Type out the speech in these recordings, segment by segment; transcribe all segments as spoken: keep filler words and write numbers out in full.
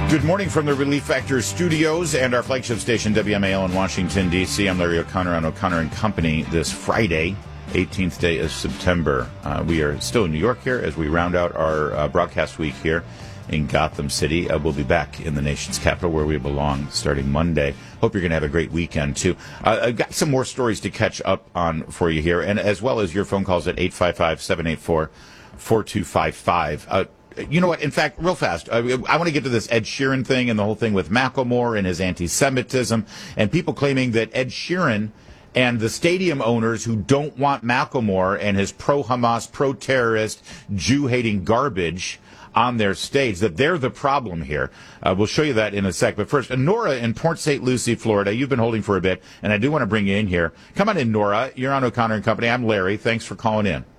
Good morning from the Relief Factor studios and our flagship station, W M A L in Washington, D C I'm Larry O'Connor on O'Connor and Company this Friday, eighteenth day of September. Uh, we are still in New York here as we round out our uh, broadcast week here in Gotham City. Uh, we'll be back in the nation's capital where we belong starting Monday. Hope you're going to have a great weekend, too. Uh, I've got some more stories to catch up on for you here, and as well as your phone calls at eight five five, seven eight four, four two five five. Uh, You know what? In fact, real fast, I, I want to get to this Ed Sheeran thing and the whole thing with Macklemore and his anti-Semitism and people claiming that Ed Sheeran and the stadium owners who don't want Macklemore and his pro-Hamas, pro-terrorist, Jew-hating garbage on their stage, that they're the problem here. Uh, we'll show you that in a sec. But first, Nora in Port Saint Lucie, Florida, you've been holding for a bit, and I do want to bring you in here. Come on in, Nora. You're on O'Connor and Company. I'm Larry. Thanks for calling in.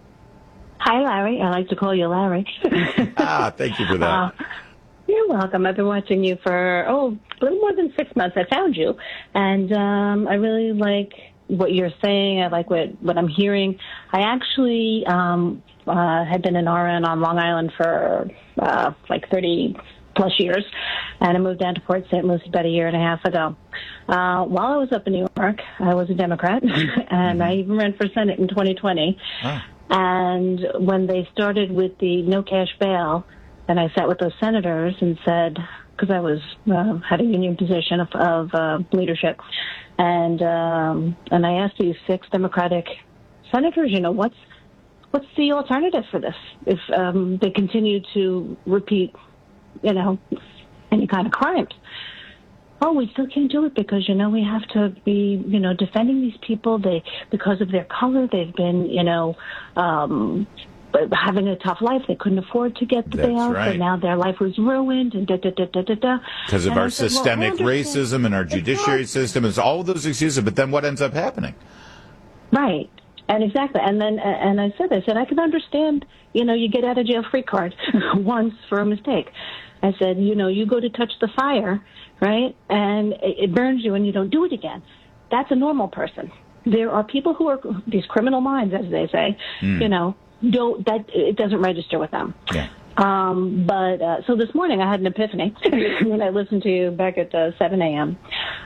Hi, Larry. I like to call you Larry. ah, thank you for that. Uh, you're welcome. I've been watching you for, oh, a little more than six months. I found you, and um, I really like what you're saying. I like what, what I'm hearing. I actually um, uh, had been an R N on Long Island for uh, like thirty plus years, and I moved down to Port Saint Lucie about a year and a half ago. Uh, while I was up in New York, I was a Democrat, and mm-hmm. I even ran for Senate in twenty twenty. Ah. And when they started with the no cash bail, and I sat with those senators and said, because I was uh, had a union position of, of uh, leadership, and um, and I asked these six Democratic senators, you know, what's what's the alternative for this if um, they continue to repeat, you know, any kind of crimes? Oh, we still can't do it because, you know, we have to be, you know, defending these people. They, because of their color, they've been, you know, um, having a tough life. They couldn't afford to get the That's bail, right. so now their life was ruined and da da da da da da. Because of and our said, systemic well, racism and our judiciary system, it's all of those excuses. But then what ends up happening? Right. And exactly. And then, and I said, I said, I can understand, you know, you get out of jail free card once for a mistake. I said, you know, you go to touch the fire, right, and it burns you and you don't do it again. That's a normal person. There are people who are, these criminal minds, as they say, mm. you know, don't, that, it doesn't register with them. Yeah. Um, but, uh, so this morning I had an epiphany when I listened to you back at uh, seven a.m.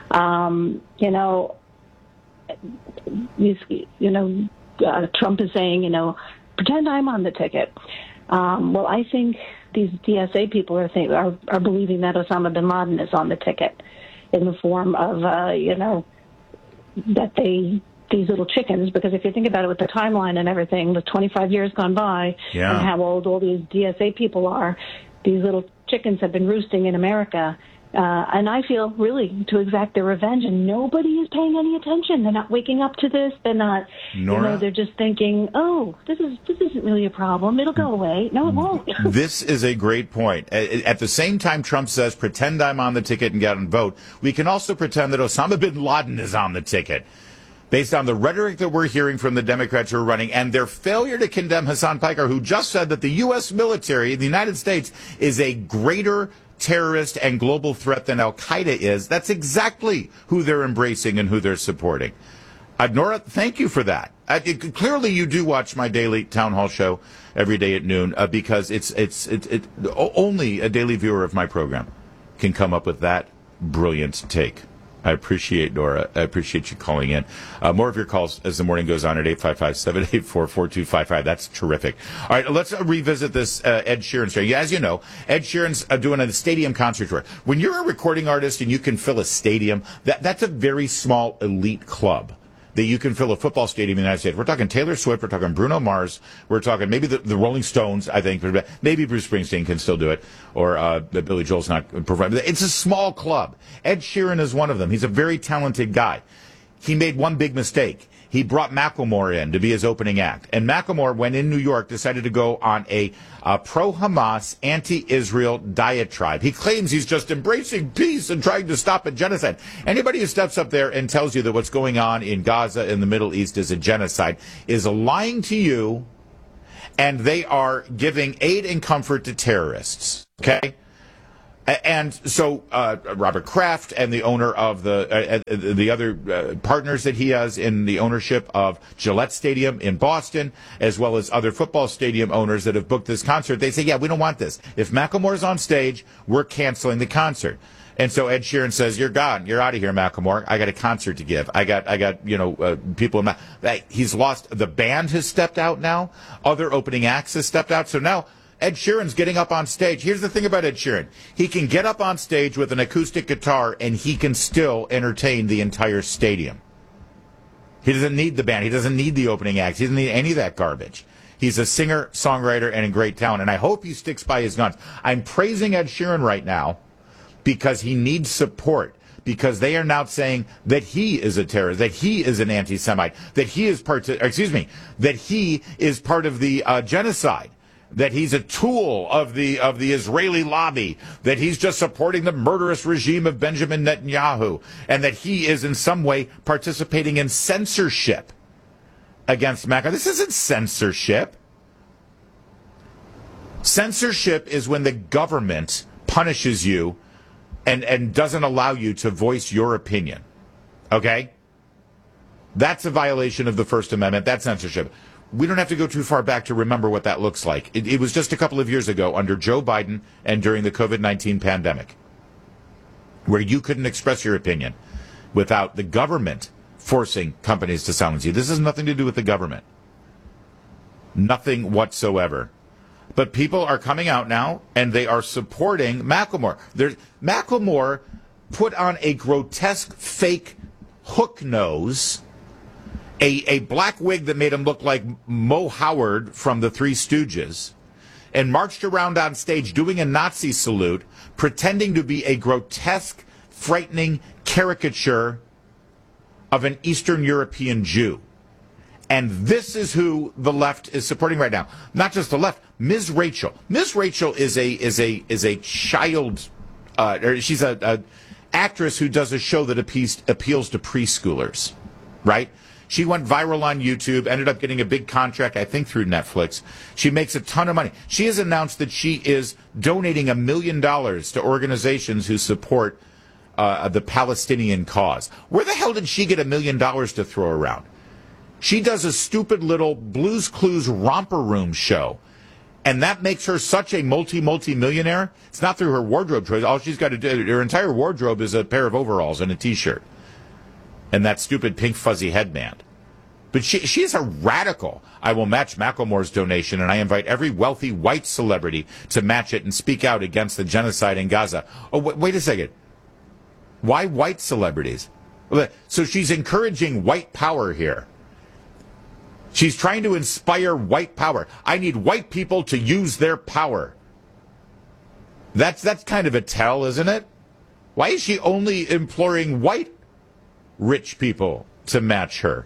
Um, you know, you, you know, uh, Trump is saying, you know, pretend I'm on the ticket. Um, well, I think these D S A people are, think, are are believing that Osama bin Laden is on the ticket in the form of, uh, you know, that they, these little chickens, because if you think about it with the timeline and everything, the twenty-five years gone by yeah. and how old all these D S A people are, these little chickens have been roosting in America. Uh, and I feel really to exact their revenge, and nobody is paying any attention. They're not waking up to this. They're not, Nora? you know, they're just thinking, oh, this is this isn't really a problem. It'll go away. No, it won't. This is a great point. At the same time Trump says, pretend I'm on the ticket and get out and vote, we can also pretend that Osama bin Laden is on the ticket. Based on the rhetoric that we're hearing from the Democrats who are running and their failure to condemn Hassan Piker, who just said that the U S military, the United States, is a greater terrorist and global threat than Al-Qaeda is. That's exactly who they're embracing and who they're supporting. Uh, Nora, thank you for that. Uh, it, clearly, you do watch my daily town hall show every day at noon uh, because it's it's it, it, only a daily viewer of my program can come up with that brilliant take. I appreciate, Nora. I appreciate you calling in. Uh, more of your calls as the morning goes on at eight five five, seven eight four, four two five five. That's terrific. All right, let's uh, revisit this uh, Ed Sheeran story. As you know, Ed Sheeran's uh, doing a stadium concert tour. When you're a recording artist and you can fill a stadium, that that's a very small elite club that you can fill a football stadium in the United States. We're talking Taylor Swift, we're talking Bruno Mars, we're talking maybe the, the Rolling Stones, I think. Maybe Bruce Springsteen can still do it, or uh, Billy Joel's not performing. It's a small club. Ed Sheeran is one of them. He's a very talented guy. He made one big mistake. He brought Macklemore in to be his opening act. And Macklemore, when in New York, decided to go on a uh, pro-Hamas, anti-Israel diatribe. He claims he's just embracing peace and trying to stop a genocide. Anybody who steps up there and tells you that what's going on in Gaza and the Middle East is a genocide is lying to you, and they are giving aid and comfort to terrorists. Okay? And so uh, Robert Kraft and the owner of the uh, the other uh, partners that he has in the ownership of Gillette Stadium in Boston, as well as other football stadium owners that have booked this concert, they say, yeah, we don't want this. If Macklemore's on stage, we're canceling the concert. And so Ed Sheeran says, you're gone. You're out of here, Macklemore. I got a concert to give. I got, I got, you know, uh, people. In Ma- He's lost. The band has stepped out now. Other opening acts has stepped out. So now Ed Sheeran's getting up on stage. Here's the thing about Ed Sheeran. He can get up on stage with an acoustic guitar and he can still entertain the entire stadium. He doesn't need the band. He doesn't need the opening acts. He doesn't need any of that garbage. He's a singer, songwriter, and a great talent. And I hope he sticks by his guns. I'm praising Ed Sheeran right now because he needs support. Because they are now saying that he is a terrorist, that he is an anti-Semite, that he is part, excuse me, that he is part of the uh, genocide. That he's a tool of the of the Israeli lobby, that he's just supporting the murderous regime of Benjamin Netanyahu, and that he is in some way participating in censorship against Makkah. This isn't censorship. Censorship is when the government punishes you and, and doesn't allow you to voice your opinion. Okay? That's a violation of the First Amendment. That's censorship. We don't have to go too far back to remember what that looks like. It, it was just a couple of years ago under Joe Biden and during the COVID nineteen pandemic, where you couldn't express your opinion without the government forcing companies to silence you. This has nothing to do with the government. Nothing whatsoever. But people are coming out now and they are supporting Macklemore. There's, Macklemore put on a grotesque fake hook nose, A, a black wig that made him look like Mo Howard from the Three Stooges, and marched around on stage doing a Nazi salute, pretending to be a grotesque, frightening caricature of an Eastern European Jew. And this is who the left is supporting right now. Not just the left. Miz Rachel. Miz Rachel is a is a is a child. Uh, or she's a, a actress who does a show that appeals appeals to preschoolers, right? She went viral on YouTube, ended up getting a big contract, I think, through Netflix. She makes a ton of money. She has announced that she is donating a million dollars to organizations who support uh, the Palestinian cause. Where the hell did she get a million dollars to throw around? She does a stupid little Blue's Clues romper room show, and that makes her such a multi, multi-millionaire. It's not through her wardrobe choice. All she's got to do, her entire wardrobe is a pair of overalls and a T-shirt. And that stupid pink fuzzy headband. But she she's a radical. I will match Macklemore's donation, and I invite every wealthy white celebrity to match it and speak out against the genocide in Gaza. Oh, wait, wait a second. Why white celebrities? So she's encouraging white power here. She's trying to inspire white power. I need white people to use their power. That's that's kind of a tell, isn't it? Why is she only imploring white rich people to match her?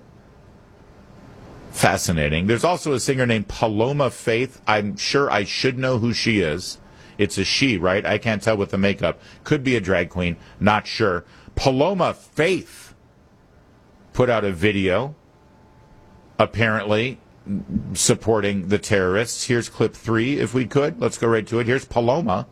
Fascinating. There's also a singer named Paloma Faith. I'm sure I should know who she is. It's a she, right? I can't tell with the makeup. Could be a drag queen. Not sure. Paloma Faith put out a video, apparently supporting the terrorists. Here's clip three, if we could. Let's go right to it. Here's Paloma.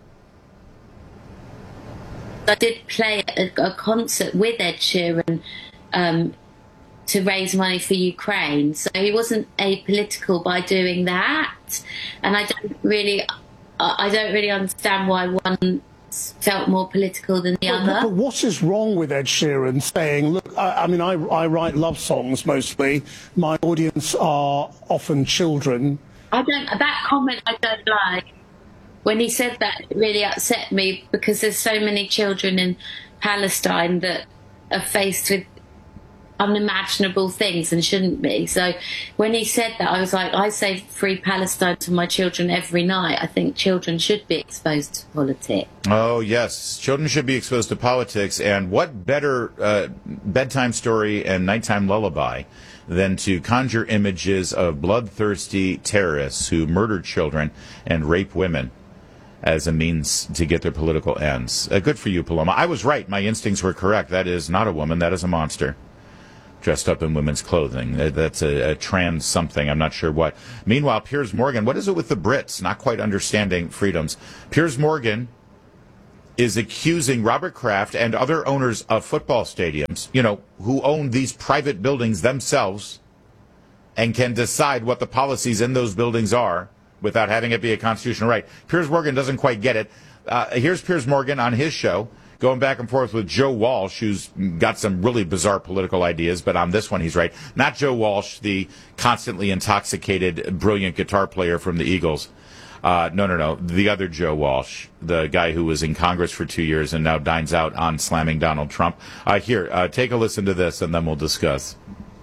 I did play a, a concert with Ed Sheeran um, to raise money for Ukraine. So he wasn't apolitical by doing that. And I don't really, I don't really understand why one felt more political than the but, other. But what is wrong with Ed Sheeran saying, look, I, I mean, I, I write love songs mostly. My audience are often children. I don't, that comment I don't like. When he said that, it really upset me because there's so many children in Palestine that are faced with unimaginable things and shouldn't be. So when he said that, I was like, I say free Palestine to my children every night. I think children should be exposed to politics. Oh, yes. Children should be exposed to politics. And what better uh, bedtime story and nighttime lullaby than to conjure images of bloodthirsty terrorists who murder children and rape women as a means to get their political ends. Uh, good for you, Paloma. I was right. My instincts were correct. That is not a woman. That is a monster dressed up in women's clothing. Uh, that's a, a trans something. I'm not sure what. Meanwhile, Piers Morgan, what is it with the Brits not quite understanding freedoms? Piers Morgan is accusing Robert Kraft and other owners of football stadiums, you know, who own these private buildings themselves and can decide what the policies in those buildings are without having it be a constitutional right. Piers Morgan doesn't quite get it. Uh, here's Piers Morgan on his show, going back and forth with Joe Walsh, who's got some really bizarre political ideas, but on this one he's right. Not Joe Walsh, the constantly intoxicated, brilliant guitar player from the Eagles. Uh, no, no, no. The other Joe Walsh, the guy who was in Congress for two years and now dines out on slamming Donald Trump. Uh, here, uh, take a listen to this, and then we'll discuss.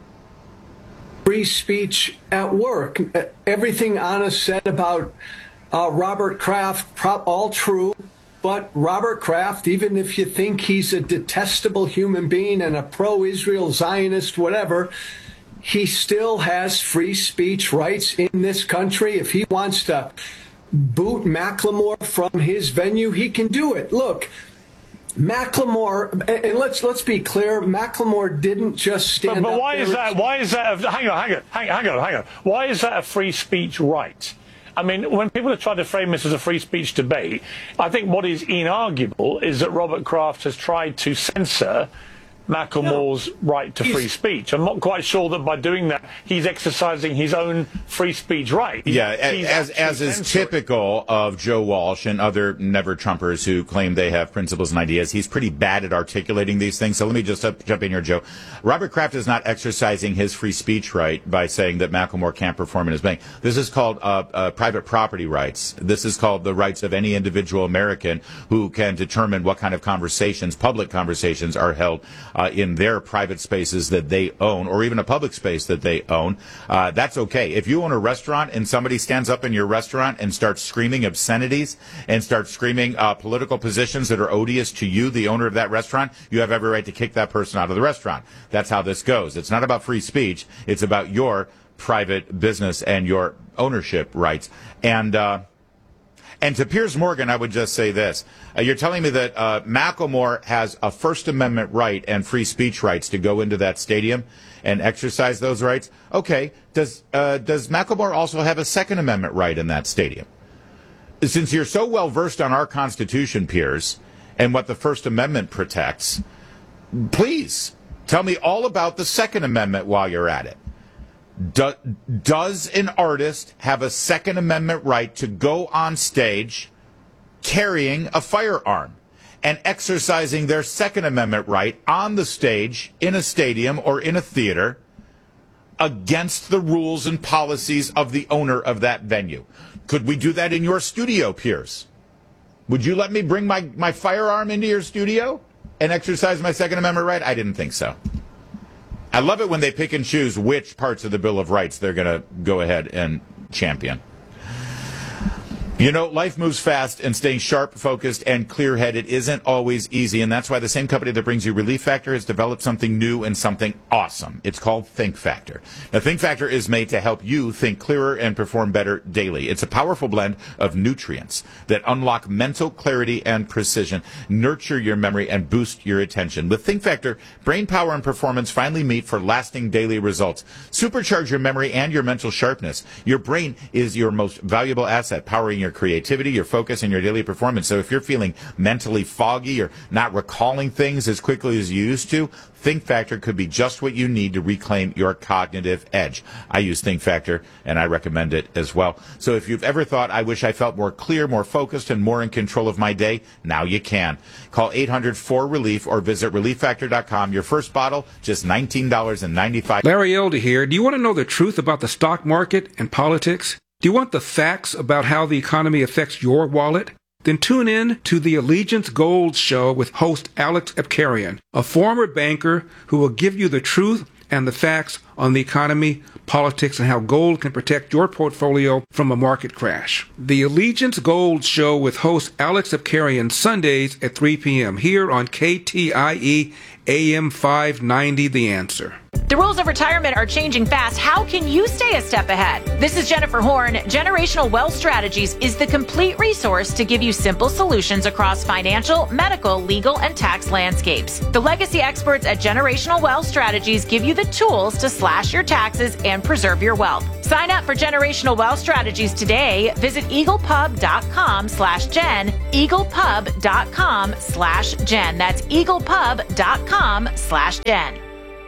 Free speech at work. Everything Anna said about uh, Robert Kraft, pro- all true. But Robert Kraft, even if you think he's a detestable human being and a pro-Israel Zionist, whatever, he still has free speech rights in this country. If he wants to boot Macklemore from his venue, he can do it. Look, Macklemore, and let's let's be clear, Macklemore didn't just stand but, but up why there. is that? Why is that? A, hang on, hang on, hang on, hang on, hang on. Why is that a free speech right? I mean, when people have tried to frame this as a free speech debate, I think what is inarguable is that Robert Kraft has tried to censor Macklemore's no, right to free speech. I'm not quite sure that by doing that he's exercising his own free speech right. He, yeah, as as is typical of Joe Walsh and other never-Trumpers who claim they have principles and ideas, he's pretty bad at articulating these things. So let me just uh, jump in here, Joe. Robert Kraft is not exercising his free speech right by saying that Macklemore can't perform in his bank. This is called uh, uh, private property rights. This is called the rights of any individual American who can determine what kind of conversations, public conversations, are held Uh, in their private spaces that they own, or even a public space that they own. Uh, that's okay. If you own a restaurant and somebody stands up in your restaurant and starts screaming obscenities and starts screaming uh, political positions that are odious to you, the owner of that restaurant, you have every right to kick that person out of the restaurant. That's how this goes. It's not about free speech. It's about your private business and your ownership rights. And, uh, And to Piers Morgan, I would just say this. Uh, you're telling me that uh, Macklemore has a First Amendment right and free speech rights to go into that stadium and exercise those rights? Okay. Does uh, does Macklemore also have a Second Amendment right in that stadium? Since you're so well versed on our Constitution, Piers, and what the First Amendment protects, please tell me all about the Second Amendment while you're at it. Do, does an artist have a Second Amendment right to go on stage carrying a firearm and exercising their Second Amendment right on the stage in a stadium or in a theater against the rules and policies of the owner of that venue? Could we do that in your studio, Piers? Would you let me bring my, my firearm into your studio and exercise my Second Amendment right? I didn't think so. I love it when they pick and choose which parts of the Bill of Rights they're going to go ahead and champion. You know, life moves fast, and staying sharp, focused, and clear-headed isn't always easy, and that's why the same company that brings you Relief Factor has developed something new and something awesome. It's called Think Factor. Now, Think Factor is made to help you think clearer and perform better daily. It's a powerful blend of nutrients that unlock mental clarity and precision, nurture your memory, and boost your attention. With Think Factor, brain power and performance finally meet for lasting daily results. Supercharge your memory and your mental sharpness. Your brain is your most valuable asset, powering your creativity, your focus, and your daily performance. So if you're feeling mentally foggy or not recalling things as quickly as you used to, Think Factor could be just what you need to reclaim your cognitive edge. I use Think Factor, and I recommend it as well. So if you've ever thought, I wish I felt more clear, more focused, and more in control of my day, now you can. Call eight hundred four relief or visit relief factor dot com. Your first bottle, just nineteen ninety-five. Larry Elder here. Do you want to know the truth about the stock market and politics? Do you want the facts about how the economy affects your wallet? Then tune in to the Allegiance Gold Show with host Alex Epkarian, a former banker who will give you the truth and the facts on the economy, politics, and how gold can protect your portfolio from a market crash. The Allegiance Gold Show with host Alex Epkarian, Sundays at three p.m. here on K T I E A M five ninety, The Answer. The rules of retirement are changing fast. How can you stay a step ahead? This is Jennifer Horn. Generational Wealth Strategies is the complete resource to give you simple solutions across financial, medical, legal, and tax landscapes. The legacy experts at Generational Wealth Strategies give you the tools to slash your taxes and preserve your wealth. Sign up for Generational Wealth Strategies today. Visit eaglepub.com slash Jen, eaglepub.com slash Jen. That's eaglepub.com slash Jen.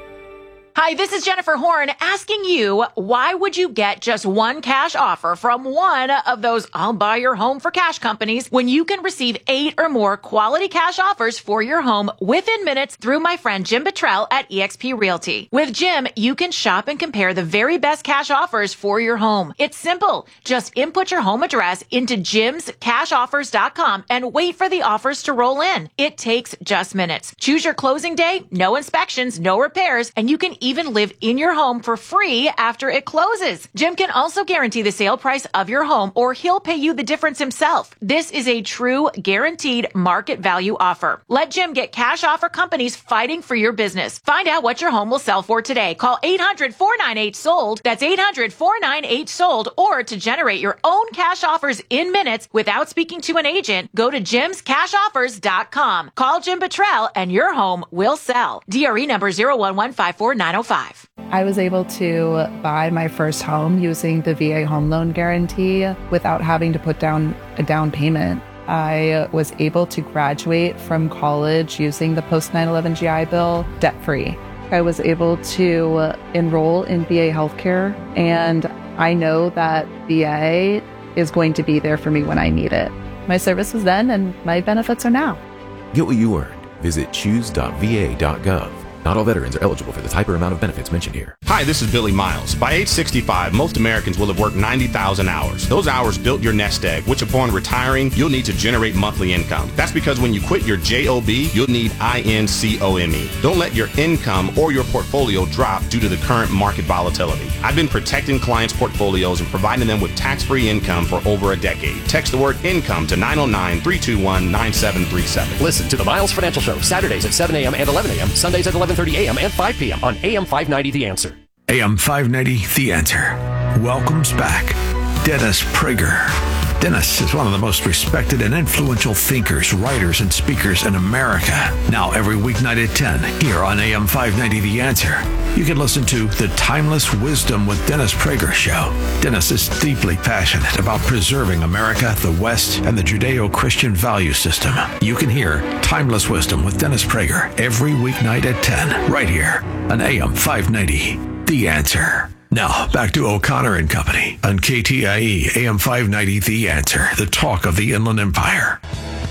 Hi, this is Jennifer Horn asking you, why would you get just one cash offer from one of those I'll buy your home for cash companies when you can receive eight or more quality cash offers for your home within minutes through my friend Jim Buttrell at eXp Realty. With Jim, you can shop and compare the very best cash offers for your home. It's simple. Just input your home address into jims cash offers dot com and wait for the offers to roll in. It takes just minutes. Choose your closing day, no inspections, no repairs, and you can even live in your home for free after it closes. Jim can also guarantee the sale price of your home, or he'll pay you the difference himself. This is a true guaranteed market value offer. Let Jim get cash offer companies fighting for your business. Find out what your home will sell for today. Call eight hundred, four nine eight, sold. That's eight hundred, four nine eight, sold. Or to generate your own cash offers in minutes without speaking to an agent, go to jims cash offers dot com. Call Jim Buttrell and your home will sell. D R E number zero one one five four nine zero five. I was able to buy my first home using the V A home loan guarantee without having to put down a down payment. I was able to graduate from college using the post nine eleven G I Bill debt-free. I was able to enroll in V A healthcare, and I know that V A is going to be there for me when I need it. My service was then, and my benefits are now. Get what you earned. Visit choose dot v a dot gov. Not all veterans are eligible for the type or amount of benefits mentioned here. Hi, this is Billy Miles. By age sixty-five, most Americans will have worked ninety thousand hours. Those hours built your nest egg, which upon retiring, you'll need to generate monthly income. That's because when you quit your job, you'll need income. Don't let your income or your portfolio drop due to the current market volatility. I've been protecting clients' portfolios and providing them with tax-free income for over a decade. Text the word income to nine oh nine, three two one, nine seven three seven. Listen to the Miles Financial Show, Saturdays at seven a.m. and eleven a.m., Sundays at eleven thirty a.m. and five p.m. on A M five ninety The Answer. A M five ninety The Answer welcomes back Dennis Prager. Dennis is one of the most respected and influential thinkers, writers, and speakers in America. Now every weeknight at ten here on A M five ninety The Answer, you can listen to The Timeless Wisdom with Dennis Prager show. Dennis is deeply passionate about preserving America, the West, and the Judeo-Christian value system. You can hear Timeless Wisdom with Dennis Prager every weeknight at ten right here on A M five ninety The Answer. Now, back to O'Connor and Company on K T I E A M five ninety The Answer, the talk of the Inland Empire.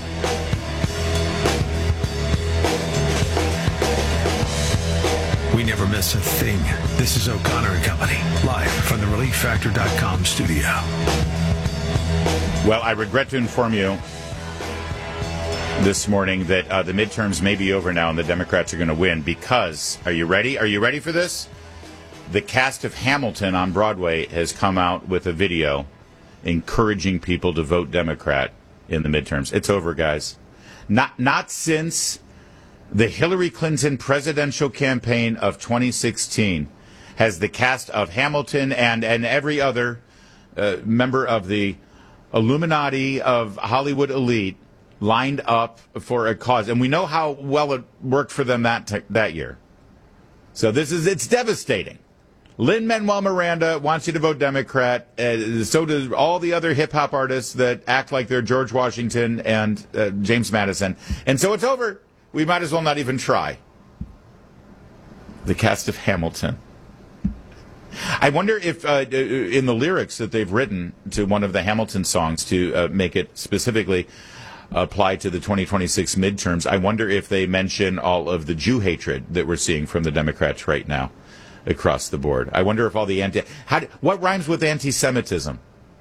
We never miss a thing. This is O'Connor and Company, live from the relief factor dot com studio. Well, I regret to inform you this morning that uh, the midterms may be over now and the Democrats are going to win because, are you ready? Are you ready for this? The cast of Hamilton on Broadway has come out with a video encouraging people to vote Democrat in the midterms. It's over, guys. Not not since the Hillary Clinton presidential campaign of twenty sixteen has the cast of Hamilton and, and every other uh, member of the Illuminati of Hollywood elite lined up for a cause. And we know how well it worked for them that t- that year. So this is, it's devastating. Lin-Manuel Miranda wants you to vote Democrat. Uh, so do all the other hip-hop artists that act like they're George Washington and uh, James Madison. And so it's over. We might as well not even try. The cast of Hamilton. I wonder if uh, in the lyrics that they've written to one of the Hamilton songs to uh, make it specifically apply to the twenty twenty-six midterms, I wonder if they mention all of the Jew hatred that we're seeing from the Democrats right now across the board. I wonder if all the anti... How, what rhymes with anti-Semitism?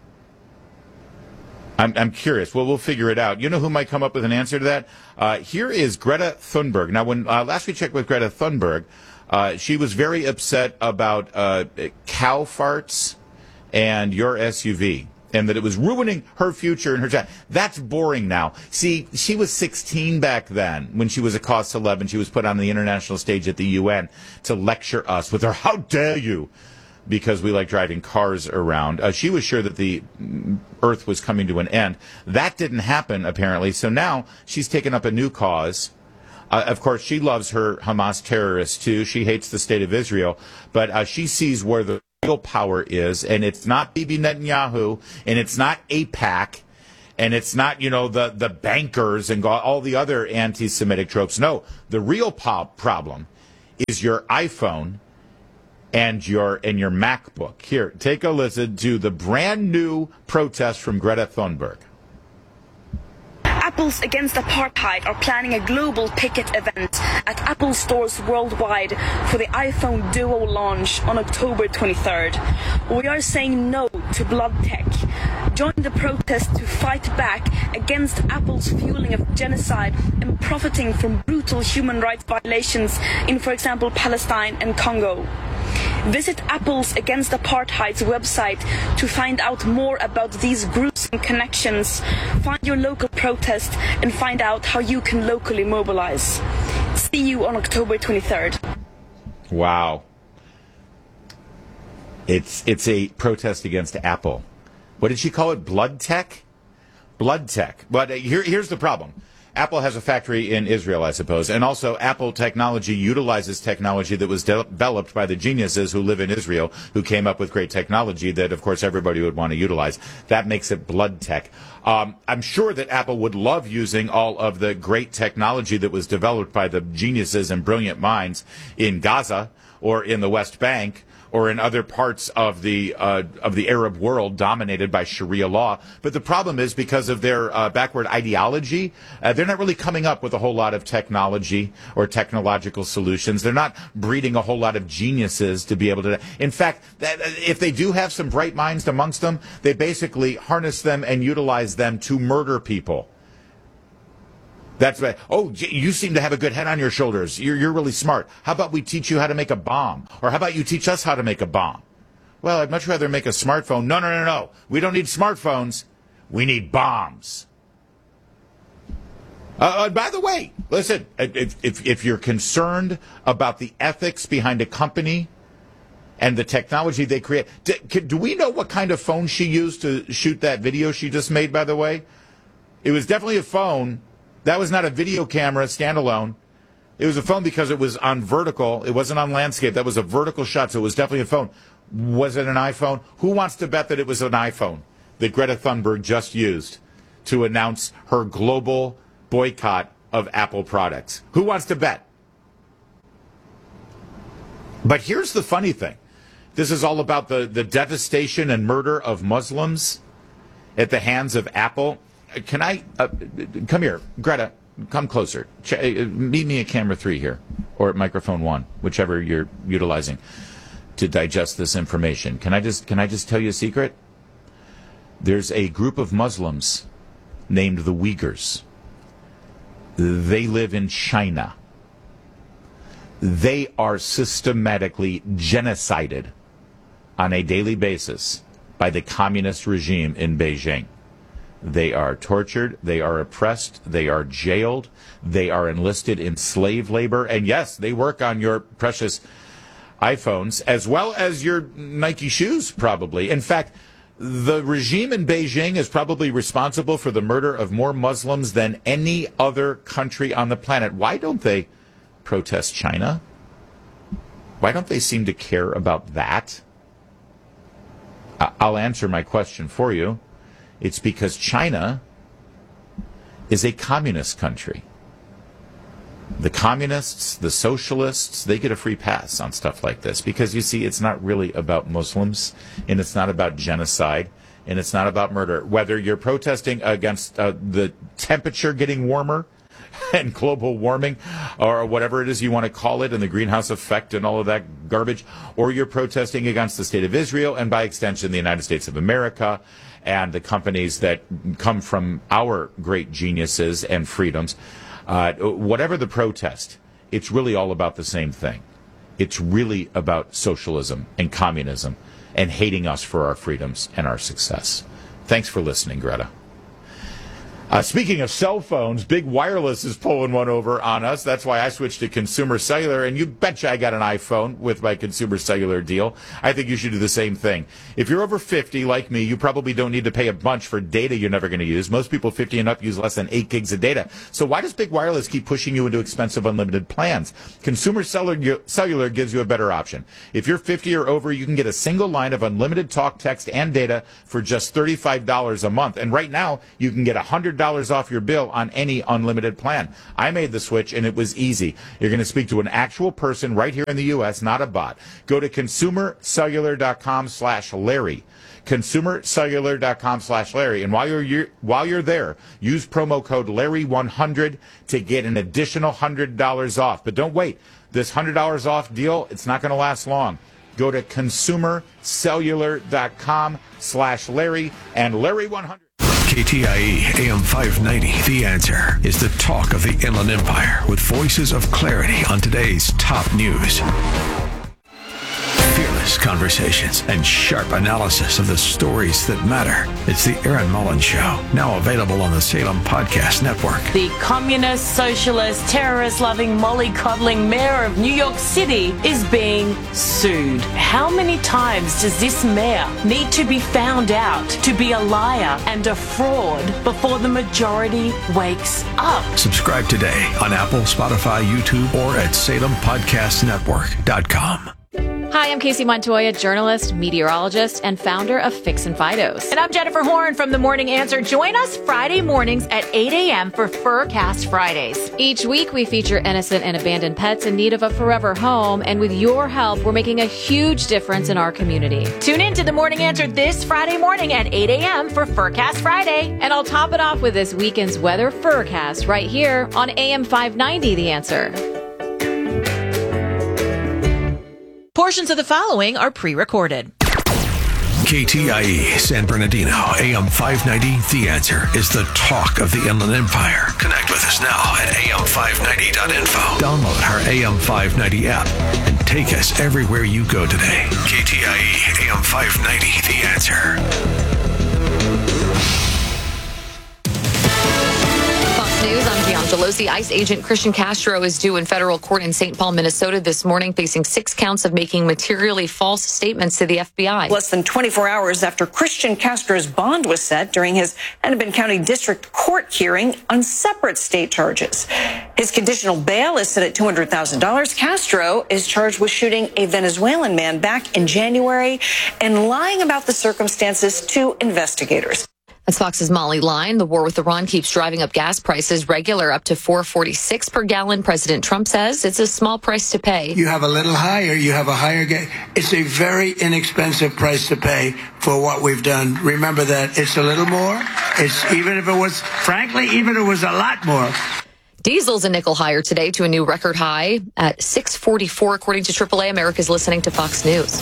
I'm, I'm curious. Well, we'll figure it out. You know who might come up with an answer to that? Uh, here is Greta Thunberg. Now, when uh, last we checked with Greta Thunberg, uh, she was very upset about uh, cow farts and your S U V. and that it was ruining her future and her child. That's boring now. See, she was sixteen back then when she was a cause celeb, she was put on the international stage at the U N to lecture us with her, how dare you, because we like driving cars around. Uh, she was sure that the Earth was coming to an end. That didn't happen, apparently, so now she's taken up a new cause. Uh, of course, she loves her Hamas terrorists, too. She hates the state of Israel, but uh, she sees where the real power is, and it's not Bibi Netanyahu, and it's not AIPAC, and it's not, you know, the, the bankers and all the other anti-Semitic tropes. No, the real po- problem is your iPhone and your and your MacBook. Here, take a listen to the brand new protest from Greta Thunberg. Apple's Against Apartheid are planning a global picket event at Apple stores worldwide for the iPhone Duo launch on October twenty-third. We are saying no to blood tech. Join the protest to fight back against Apple's fueling of genocide and profiting from brutal human rights violations in, for example, Palestine and Congo. Visit Apple's Against Apartheid's website to find out more about these gruesome connections. Find your local protest and find out how you can locally mobilize. See you on October twenty-third. Wow. It's it's a protest against Apple. What did she call it? Blood tech? Blood tech. But uh, here, here's the problem. Apple has a factory in Israel, I suppose, and also Apple technology utilizes technology that was de- developed by the geniuses who live in Israel, who came up with great technology that, of course, everybody would want to utilize. That makes it blood tech. Um, I'm sure that Apple would love using all of the great technology that was developed by the geniuses and brilliant minds in Gaza or in the West Bank or in other parts of the uh, of the Arab world dominated by Sharia law. But the problem is, because of their uh, backward ideology, uh, they're not really coming up with a whole lot of technology or technological solutions. They're not breeding a whole lot of geniuses to be able to... In fact, that, if they do have some bright minds amongst them, they basically harness them and utilize them to murder people. That's right. Oh, you seem to have a good head on your shoulders. You're, you're really smart. How about we teach you how to make a bomb? Or how about you teach us how to make a bomb? Well, I'd much rather make a smartphone. No, no, no, no. We don't need smartphones. We need bombs. Uh, uh, by the way, listen, if, if, if you're concerned about the ethics behind a company and the technology they create, do, do we know what kind of phone she used to shoot that video she just made, by the way? It was definitely a phone. That was not a video camera standalone. It was a phone because it was on vertical. It wasn't on landscape. That was a vertical shot, so it was definitely a phone. Was it an iPhone? Who wants to bet that it was an iPhone that Greta Thunberg just used to announce her global boycott of Apple products? Who wants to bet? But here's the funny thing. This is all about the, the devastation and murder of Muslims at the hands of Apple. Can I uh, come here, Greta? Come closer. Ch- uh, meet me at camera three here, or at microphone one, whichever you're utilizing to digest this information. Can I just can I just tell you a secret? There's a group of Muslims named the Uyghurs. They live in China. They are systematically genocided on a daily basis by the communist regime in Beijing. They are tortured, they are oppressed, they are jailed, they are enlisted in slave labor, and yes, they work on your precious iPhones, as well as your Nike shoes, probably. In fact, the regime in Beijing is probably responsible for the murder of more Muslims than any other country on the planet. Why don't they protest China? Why don't they seem to care about that? I'll answer my question for you. It's because China is a communist country. The communists, the socialists, they get a free pass on stuff like this because, you see, it's not really about Muslims, and it's not about genocide, and it's not about murder. Whether you're protesting against uh, the temperature getting warmer and global warming, or whatever it is you want to call it, and the greenhouse effect and all of that garbage, or you're protesting against the state of Israel and, by extension, the United States of America, and the companies that come from our great geniuses and freedoms, uh, whatever the protest, it's really all about the same thing. It's really about socialism and communism and hating us for our freedoms and our success. Thanks for listening, Greta. Uh, speaking of cell phones, Big Wireless is pulling one over on us. That's why I switched to Consumer Cellular, and you betcha I got an iPhone with my Consumer Cellular deal. I think you should do the same thing. If you're over fifty, like me, you probably don't need to pay a bunch for data you're never going to use. Most people fifty and up use less than eight gigs of data. So why does Big Wireless keep pushing you into expensive unlimited plans? Consumer Cellular gives you a better option. If you're fifty or over, you can get a single line of unlimited talk, text, and data for just thirty-five dollars a month. And right now, you can get one hundred dollars off your bill on any unlimited plan. I made the switch, and it was easy. You're going to speak to an actual person right here in the U S, not a bot. Go to consumercellular.com slash Larry. consumercellular.com slash Larry. And while you're while you're there, use promo code Larry one hundred to get an additional one hundred dollars off. But don't wait. This one hundred dollars off deal, it's not going to last long. Go to consumercellular.com slash Larry and Larry one hundred. K T I E A M five ninety, The Answer, is the talk of the Inland Empire with voices of clarity on today's top news. Fearless conversations and sharp analysis of the stories that matter. It's the Aaron Mullins Show, now available on the Salem Podcast Network. The communist, socialist, terrorist-loving, mollycoddling mayor of New York City is being sued. How many times does this mayor need to be found out to be a liar and a fraud before the majority wakes up? Subscribe today on Apple, Spotify, YouTube, or at salem podcast network dot com. Hi, I'm Casey Montoya, journalist, meteorologist, and founder of Fix and Fidos. And I'm Jennifer Horn from The Morning Answer. Join us Friday mornings at eight a.m. for Furcast Fridays. Each week, we feature innocent and abandoned pets in need of a forever home. And with your help, we're making a huge difference in our community. Tune in to The Morning Answer this Friday morning at eight a.m. for Furcast Friday. And I'll top it off with this weekend's weather Furcast right here on A M five ninety, The Answer. Portions of the following are pre-recorded. K T I E San Bernardino, A M five ninety, The Answer, is the talk of the Inland Empire. Connect with us now at A M five ninety dot info. Download our A M five ninety app and take us everywhere you go today. K T I E A M five ninety, The Answer. News, I'm Gian Gelosi. ICE agent Christian Castro is due in federal court in Saint Paul, Minnesota this morning, facing six counts of making materially false statements to the F B I. Less than twenty-four hours after Christian Castro's bond was set during his Hennepin County District Court hearing on separate state charges. His conditional bail is set at two hundred thousand dollars. Castro is charged with shooting a Venezuelan man back in January and lying about the circumstances to investigators. That's Fox's Molly Line. The war with Iran keeps driving up gas prices, regular up to four forty-six per gallon. President Trump says it's a small price to pay. You have a little higher, you have a higher gas. It's a very inexpensive price to pay for what we've done. Remember that it's a little more. It's even if it was, frankly, even if it was a lot more. Diesel's a nickel higher today to a new record high at six forty-four, according to triple A. America's listening to Fox News.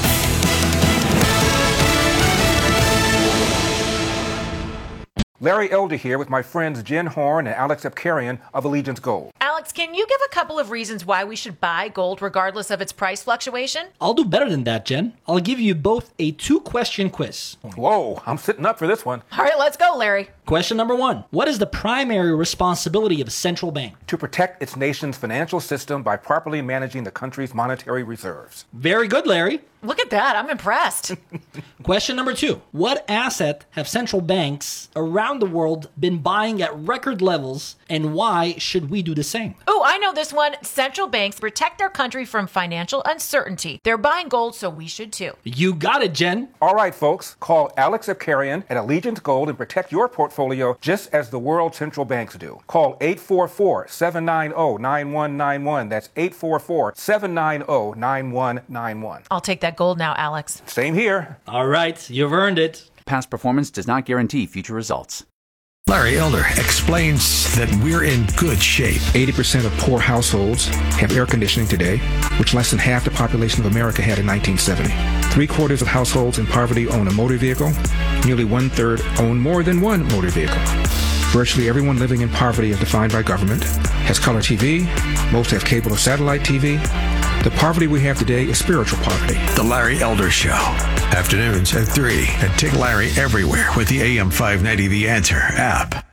Larry Elder here with my friends Jen Horn and Alex Epkarian of Allegiance Gold. Alex, can you give a couple of reasons why we should buy gold regardless of its price fluctuation? I'll do better than that, Jen. I'll give you both a two-question quiz. Whoa, I'm sitting up for this one. All right, let's go, Larry. Question number one. What is the primary responsibility of a central bank? To protect its nation's financial system by properly managing the country's monetary reserves. Very good, Larry. Look at that. I'm impressed. Question number two. What asset have central banks around the world been buying at record levels, and why should we do the same? Oh, I know this one. Central banks protect their country from financial uncertainty. They're buying gold, so we should too. You got it, Jen. All right, folks. Call Alex Epkarian at Allegiance Gold and protect your portfolio just as the world central banks do. Call eight four four, seven nine zero, nine one nine one. That's eight four four, seven nine zero, nine one nine one. I'll take that gold now, Alex. Same here. All right, you've earned it. Past performance does not guarantee future results. Larry Elder explains that we're in good shape. eighty percent of poor households have air conditioning today, which less than half the population of America had in nineteen seventy. Three quarters of households in poverty own a motor vehicle. Nearly one-third own more than one motor vehicle. Virtually everyone living in poverty as defined by government has color T V. Most have cable or satellite T V. The poverty we have today is spiritual poverty. The Larry Elder Show. Afternoons at three. And take Larry everywhere with the A M five ninety The Answer app.